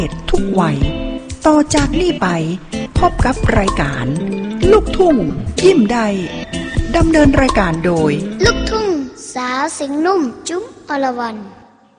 ทุกวัยต่อจากนี้ไปพบกับรายการลูกทุ่งยิ้มได้ดำเนินรายการโดยลูกทุ่งสาวเสียงนุ่มจุ๊มอรวรรณ